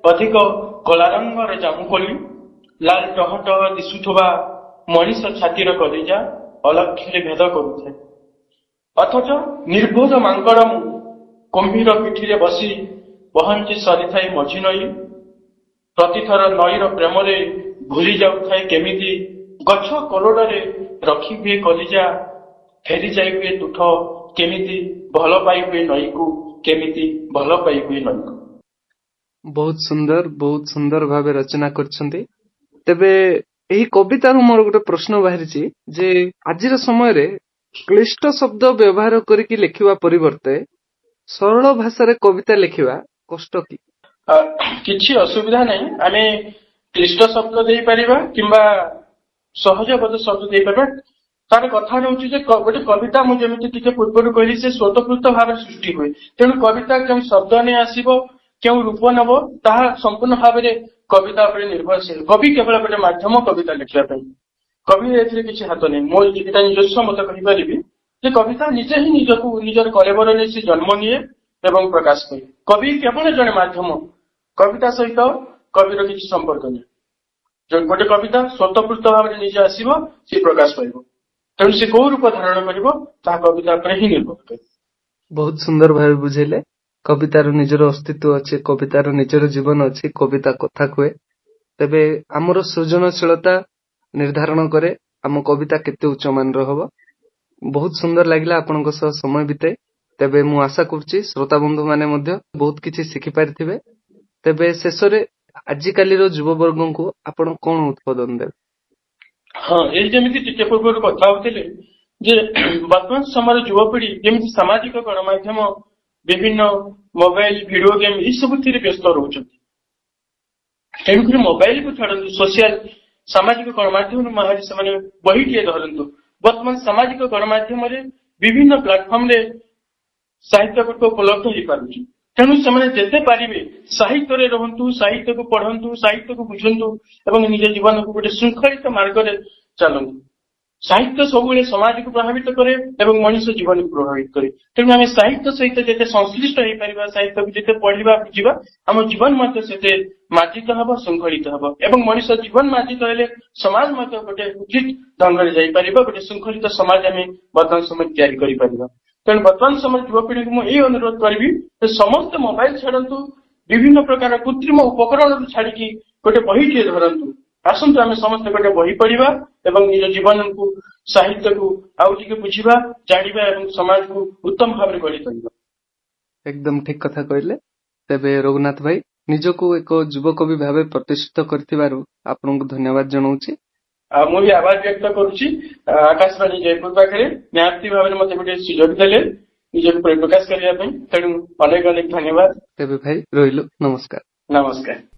ଅଧିକ କଳା ରଙ୍ଗର ଜାମୁକୋଳି, ଲାଲ ଟହଟହ ଦିଶୁଥିବା ମଣିଷ ଛାତିର କଲିଜା ଅଲକ୍ଷ୍ୟରେ ଭେଦ କରୁଥାଏ। ଅଥଚ ନିର୍ଭୋଧ ମାଙ୍କଡ କୁମ୍ଭୀର ପିଠିରେ ବସି ପହଞ୍ଚି ସରିଥାଏ ମଝି ନଈ। ପ୍ରତିଥର ନଈର ପ୍ରେମରେ ଭୁଲି ଯାଉଥାଏ କେମିତି, ଗଛ କୋରଡ଼ରେ ରଖି ହୁଏ କଲିଜା, ଫେରି ଯାଇ ହୁଏ ତୁଠ, କେମିତି ଭଲ ପାଇ ହୁଏ ନଈକୁ, କେମିତି ଭଲ ପାଇ ହୁଏ ନଈକୁ। ବହୁତ ସୁନ୍ଦର ଭାବେ ରଚନା କରିଛନ୍ତି। ତେବେ ଏହି କବିତାରୁ ମୋର ଗୋଟେ ପ୍ରଶ୍ନ ବାହାରିଛି ଯେ ଆଜିର ସମୟରେ କ୍ଲିଷ୍ଟ ଶବ୍ଦ ବ୍ୟବହାର କରିକି ଲେଖିବା ପରିବର୍ତ୍ତେ ସରଳ ଭାଷାରେ କବିତା ଲେଖିବା କଷ୍ଟ କି? କିଛି ଅସୁବିଧା ନାହିଁ। ଆମେ କ୍ଲିଷ୍ଟ ଶବ୍ଦ ଦେଇପାରିବା କିମ୍ବା ସହଜବୋଧ ଶବ୍ଦ ଦେଇପାରିବା। ତାର କଥା ହେଉଛି ଯେ ଗୋଟେ କବିତା, ମୁଁ ଯେମିତି ଟିକେ ପୂର୍ବରୁ କହିଲି, ସେ ସ୍ୱତଃପୃତ ଭାବରେ ସୃଷ୍ଟି ହୁଏ। ତେଣୁ କବିତା କେଉଁ ଶବ୍ଦ ନେଇ ଆସିବ, କେଉଁ ରୂପ ନେବ, ତାହା ସମ୍ପୂର୍ଣ୍ଣ ଭାବରେ କବିତା ଉପରେ ନିର୍ଭରଶୀଳ। କବି କେବଳ ଗୋଟେ ମାଧ୍ୟମ କବିତା ଲେଖିବା ପାଇଁ, କବି ଏଥିରେ କିଛି ହାତ ନାହିଁ। ମୋ ଯେଟା ନିଜସ୍ୱ ମତ କହିପାରିବି ଯେ କବିତା ନିଜେ ହିଁ ନିଜକୁ ନିଜର କଳେବର ନେଇ ସେ ଜନ୍ମ ନିଏ ଏବଂ ପ୍ରକାଶ କରେ। କବି କେବଳ ଜଣେ ମାଧ୍ୟମ, କବିତା ସହିତ କବିର କିଛି ସମ୍ପର୍କ ନାହିଁ। ଗୋଟେ କବିତା ସ୍ୱତଃପୃତ ଭାବରେ ନିଜେ ଆସିବ, ସେ ପ୍ରକାଶ ପାଇବ। ତେଣୁ ସେ କୋଉ ରୂପ ଧାରଣ କରିବ ତାହା କବିତା ଉପରେ ହିଁ ନିର୍ଭର କରେ। ବହୁତ ସୁନ୍ଦର ଭାବେ ବୁଝେଇଲେ। କବିତାର ନିଜର ଅସ୍ତିତ୍ୱ ଅଛି, କବିତାର ନିଜର ଜୀବନ ଅଛି, କବିତା କଥା କୁହେ। ତେବେ ଆମର ସୃଜନଶୀଳତା ନିର୍ଦ୍ଧାରଣ କରେ ଆମ କବିତା କେତେ ଉଚ୍ଚମାନର ହବ। ବହୁତ ସୁନ୍ଦର ଲାଗିଲା ଆପଣଙ୍କ ସହ ସମୟ ବିତାଇ। ତେବେ ମୁଁ ଆଶା କରୁଛି ଶ୍ରୋତା ବନ୍ଧୁ ମାନେ ମଧ୍ୟ ବହୁତ କିଛି ଶିଖିପାରିଥିବେ। ତେବେ ଶେଷରେ ଆଜିକାଲିର ଯୁବବର୍ଗଙ୍କୁ ଆପଣ କଣ ଉଦ୍ବୋଧନ ଦେବେ? ହଁ, ଏଇ ଯେମିତି ଟିକେ ପୂର୍ବରୁ କଥା ହଉଥିଲେ ଯେ ବର୍ତ୍ତମାନ ସମୟରେ ଯୁବପିଢି ଯେମିତି ସାମାଜିକ ଗଣମାଧ୍ୟମ, ବିଭିନ୍ନ ମୋବାଇଲ, ଭିଡିଓ ଗେମ୍ ଏସବୁଥିରେ ବ୍ୟସ୍ତ ରହୁଛନ୍ତି। ତେଣୁକରି ମୋବାଇଲକୁ ଛାଡନ୍ତୁ, ସୋସିଆଲ ସାମାଜିକ ଗଣମାଧ୍ୟମ ମାଧ୍ୟମରେ ସେମାନେ ବହିଟିଏ ଧରନ୍ତୁ। ବର୍ତ୍ତମାନ ସାମାଜିକ ଗଣମାଧ୍ୟମରେ ବିଭିନ୍ନ ପ୍ଲାଟଫର୍ମରେ ସାହିତ୍ୟ ଗୁଡ଼ିକ ଉପଲବ୍ଧ ହେଇପାରୁଛି। ତେଣୁ ସେମାନେ ଯେତେ ପାରିବେ ସାହିତ୍ୟରେ ରହନ୍ତୁ, ସାହିତ୍ୟକୁ ପଢନ୍ତୁ, ସାହିତ୍ୟକୁ ବୁଝନ୍ତୁ ଏବଂ ନିଜ ଜୀବନକୁ ଗୋଟେ ଶୃଙ୍ଖଳିତ ମାର୍ଗରେ ଚାଲନ୍ତୁ। ସାହିତ୍ୟ ସବୁବେଳେ ସମାଜକୁ ପ୍ରଭାବିତ କରେ ଏବଂ ମଣିଷ ଜୀବନକୁ ପ୍ରଭାବିତ କରେ। ତେଣୁ ଆମେ ସାହିତ୍ୟ ସହିତ ଯେତେ ସଂଶ୍ଳିଷ୍ଟ ହେଇପାରିବା, ସାହିତ୍ୟକୁ ଯେତେ ପଢିବା ବୁଝିବା, ଆମ ଜୀବନ ମଧ୍ୟ ସେତେ ମାର୍ଜିତ ହେବ, ଶୃଙ୍ଖଳିତ ହେବ ଏବଂ ମଣିଷ ଜୀବନ ମାର୍ଜିତ ହେଲେ ସମାଜ ମଧ୍ୟ ଗୋଟେ ଉଚିତ ଢଙ୍ଗରେ ଯାଇପାରିବ। ଗୋଟେ ଶୃଙ୍ଖଳିତ ସମାଜ ଆମେ ବର୍ତ୍ତମାନ ସମୟରେ ତିଆରି କରିପାରିବା। ତେଣୁ ବର୍ତ୍ତମାନ ସମୟରେ ଯୁବପିଢିକୁ ମୁଁ ଏଇ ଅନୁରୋଧ କରିବି ଯେ ସମସ୍ତେ ମୋବାଇଲ ଛାଡନ୍ତୁ, ବିଭିନ୍ନ ପ୍ରକାର କୃତ୍ରିମ ଉପକରଣରୁ ଛାଡିକି ଗୋଟେ ବହିଟିଏ ଧରନ୍ତୁ। ଆସନ୍ତୁ ଆମେ ସମସ୍ତେ ଗୋଟେ ବହି ପଢିବା ଏବଂ ନିଜ ଜୀବନକୁ, ସାହିତ୍ୟକୁ ଆଉ ଟିକେ ବୁଝିବା, ଜାଣିବା ଏବଂ ସମାଜକୁ ଉତ୍ତମ ଭାବରେ ଗଢି ତୋଳିବା। ଏକଦମ ଠିକ କଥା କହିଲେ। ତେବେ ରଘୁନାଥ ଭାଇ, ନିଜକୁ ଏକ ଯୁବକବି ଭାବେ ପ୍ରତିଷ୍ଠିତ କରିଥିବାରୁ ଆପଣଙ୍କୁ ଧନ୍ୟବାଦ ଜଣାଉଛି। ମୁଁ ବି ଆଭାର ବ୍ୟକ୍ତ କରୁଛି ଆକାଶବାଣୀ ଜୟପୁର ପାଖରେ ନିହାତି ଭାବରେ ମତେ ଗୋଟେ ସୁଯୋଗ ଦେଲେ ନିଜକୁ ପ୍ରକାଶ କରିବା ପାଇଁ। ତେଣୁ ଅନେକ ଅନେକ ଧନ୍ୟବାଦ। ତେବେ ଭାଇ ରହିଲୁ, ନମସ୍କାର। ନମସ୍କାର।